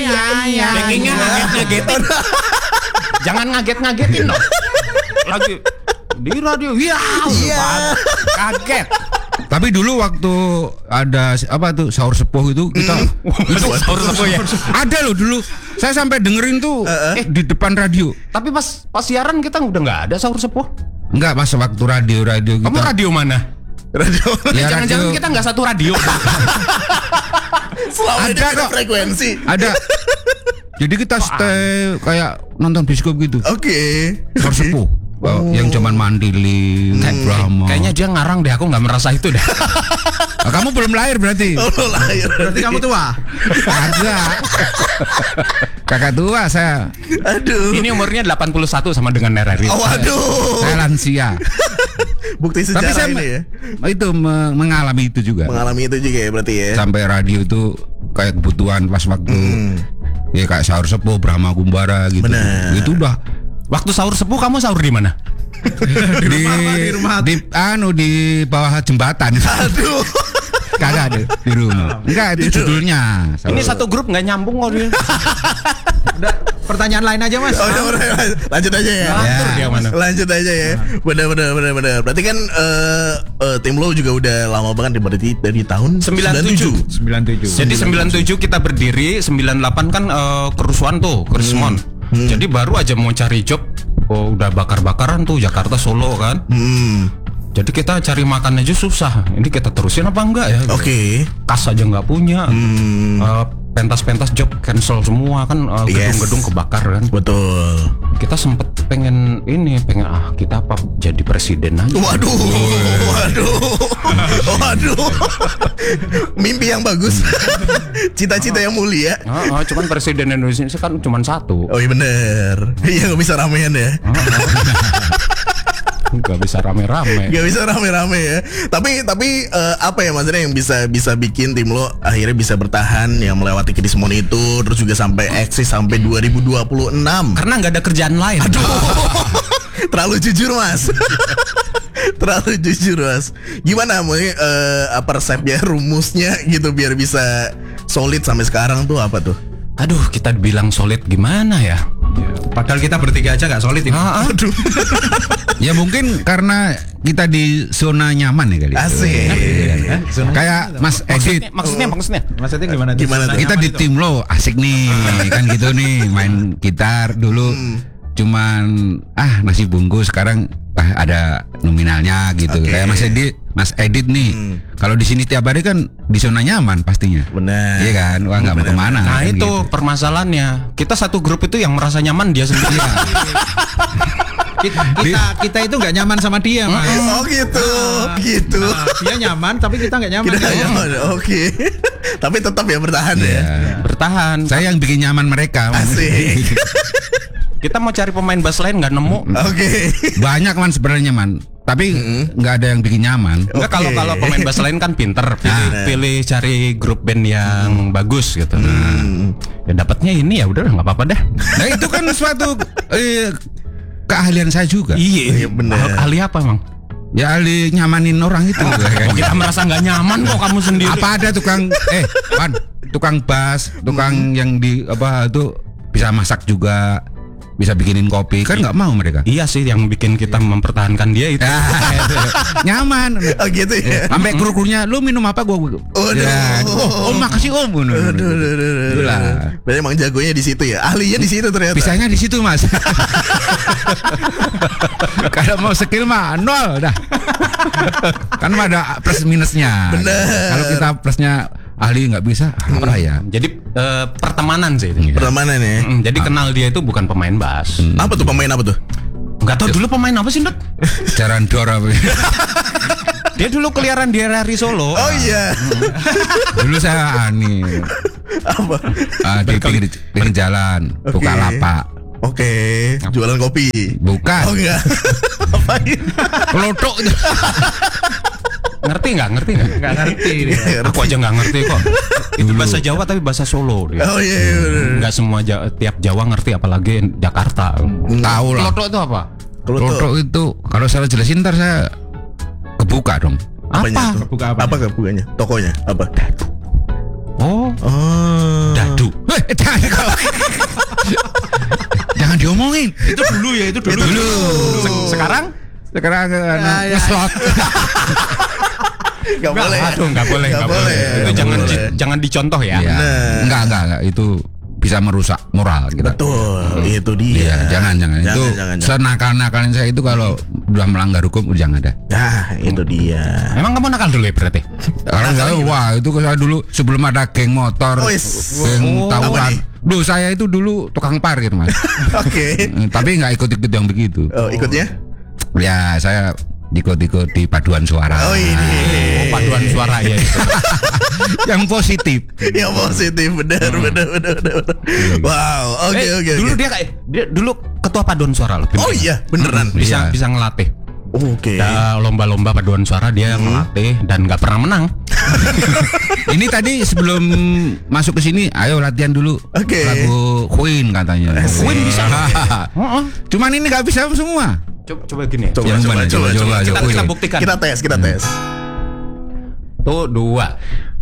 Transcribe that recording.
iya. Backingnya ngaget-ngagetin. Jangan ngaget-ngagetin dong. Lagi di radio, kaget. Tapi dulu waktu ada apa tuh sahur sepuh itu kita Sahur sepuh ya. ada loh dulu. Saya sampai dengerin tuh di depan radio. Tapi pas siaran kita udah nggak ada sahur sepuh. Enggak, pas waktu radio kita. Kamu radio mana? Radio. Ya, Jangan-jangan kita nggak satu radio. Selama ini Ada beda kok. frekuensi. Ada. Jadi kita stay kayak nonton bioskop gitu. Oke. Sahur sepuh. Yang zaman Mandili, Brahma. Kayaknya dia ngarang deh, aku nggak merasa itu deh. Ah, kamu belum lahir berarti. Oh, lahir. Berarti kamu tua. Ada. Kakak tua saya. Aduh. Ini umurnya 81 sama dengan RRI. Oh, waduh. Saya lansia. Bukti Tapi sejarah saya ini ya. itu mengalami itu juga. Mengalami itu juga ya berarti ya. Sampai radio itu kayak kebutuhan pas waktu ya kayak sahur sepuh Brahma Kumbara gitu. Bener. Itu udah Waktu sahur sepuh kamu sahur di mana? di bawah jembatan. Aduh. Kagak ada di rumah. Enggak, itu judulnya. Ini satu grup nggak nyambung kok dia. Udah, pertanyaan lain aja Mas. Oh, udah, lanjut aja ya. Ngatur dia mana? Lanjut aja ya. Benar. Berarti kan tim lo juga udah lama banget berarti dari tahun 97. 97. Jadi 97 kita berdiri, 98 kan kerusuhan tuh, kerusuhan. Jadi baru aja mau cari job, udah bakar-bakaran tuh Jakarta Solo kan. Jadi kita cari makan aja susah. Ini kita terusin apa enggak ya? Oke. Kas aja nggak punya. Pentas-pentas job cancel semua kan, gedung-gedung kebakar kan. Betul. Kita sempet pengen kita apa jadi presiden aja. Waduh. Mimpi yang bagus. Cita-cita yang mulia. Cuman presiden Indonesia kan cuma satu. Oh iya bener. Iya nggak bisa ramean ya. Gak bisa rame-rame. Gak bisa rame-rame ya. Tapi apa ya maksudnya yang bisa bikin tim lo akhirnya bisa bertahan yang melewati kedismon itu terus juga sampai eksis sampai 2026. Karena nggak ada kerjaan lain. Aduh. Terlalu jujur mas. Terlalu jujur mas. Gimana apa resepnya, rumusnya gitu biar bisa solid sampai sekarang tuh apa tuh? Aduh, kita bilang solid gimana ya? Padahal kita bertiga aja nggak solid ini. Aduh. Ya mungkin karena kita di zona nyaman ya kali. Asik. Kayak Mas Edit. Maksudnya? Maksudnya gimana? Kita di tim lo asik nih kan gitu nih, main gitar dulu cuman nasi bungkus, sekarang ada nominalnya gitu. Kayak Mas Edit nih. Kalau di sini tiap hari kan di zona nyaman pastinya. Benar. Iya kan? Wah nggak mau kemana. Nah kan itu gitu. Permasalahannya. Kita satu grup itu yang merasa nyaman dia sendiri. kita itu nggak nyaman sama dia Mas. Oh gitu. Dia nyaman tapi kita nggak nyaman. Kita nggak nyaman. Oke. Tapi tetap ya bertahan ya. Bertahan. Saya yang bikin nyaman mereka. Asik. Kita mau cari pemain bass lain nggak nemu. Oke. Banyak man sebenarnya man. Tapi nggak ada yang bikin nyaman. Enggak, kalau pemain bass lain kan pinter, pilih cari grup band yang bagus gitu. Ya dapatnya ini ya udah nggak apa-apa deh. Nah itu kan suatu keahlian saya juga. Iya benar. Ahli apa emang? Ya ahli nyamanin orang itu. Kita merasa nggak nyaman kok kamu sendiri. Apa ada tukang bass, tukang yang di apa itu bisa masak juga, bisa bikinin kopi, kan nggak mau mereka. Iya sih, yang bikin kita mempertahankan dia itu. Nyaman. Oh gitu ya. Sampai kru-krunya, lu minum apa gua? Oh makasih om. Itulah. Berarti emang jagonya di situ ya. Ahlinya di situ ternyata. Bisanya di situ mas. Kalau mau skill mah nol dah. Kan ada plus minusnya. Bener. Kalau kita plusnya ahli nggak bisa apa ya. Jadi pertemanan sih itu. Pertemanan ya. Jadi kenal dia itu bukan pemain bass. Apa tuh pemain apa tuh? Nggak tahu dulu pemain apa sih Dot? Jaran dor apa? Dia dulu keliaran di RRI Solo. Oh iya. Dulu saya Apa? di pinggir jalan, buka lapak. Oke. Jualan kopi. Bukan. Oh enggak. Apain? Kelotok itu. Ngerti nggak? Nggak ngerti dia. Aku aja nggak ngerti kok. Itu bahasa Jawa tapi bahasa Solo dia. Oh iya. Nggak semua tiap Jawa ngerti, apalagi Jakarta. Tahu lah. Kelotok itu apa? Kelotok itu kalau saya jelasin ntar saya kebuka dong. Apanya tuh? Kebuka apa? Apa kebukanya? Tokonya? Apa? Oh, Oh. dadu. Jangan diomongin. Itu dulu ya, itu dulu. Dulu. Sekarang Sekarang ya. ngeslot. Gak boleh. Aduh, nggak boleh, Nggak nggak boleh. boleh. Itu Nggak jangan boleh. jangan dicontoh ya. Iya. Enggak, itu bisa merusak moral kita. Betul, itu dia. Iya, jangan. Itu jangan. senakal-nakalin saya itu kalau udah melanggar hukum jangan ada. Nah, itu dia. Emang kamu nakal dulu ya berarti? Karena saya, wah itu saya dulu sebelum ada geng motor, Oh, is. geng Apa tawuran. nih? Duh, saya itu dulu tukang parkir, Mas. Oke. Tapi nggak ikut-ikut yang begitu. Oh, ikutnya? Ya, saya ikut-ikut di paduan suara. Oh, ini. Oh, paduan suara ya itu. Yang positif. Yang positif, benar. Wow, oke. Dulu dia dulu ketua paduan suara loh. Oh iya, beneran. Bisa Iya. bisa ngelatih. Oke. Ya, lomba-lomba paduan suara dia ngelatih dan nggak pernah menang. Ini tadi sebelum masuk ke sini, ayo latihan dulu. Oke. Lagu Queen katanya. Queen bisa. Cuman ini nggak bisa semua. Coba gini. Coba, Yang coba, mana? coba, Coba, Kita Queen. buktikan. Kita tes. Tuh 2.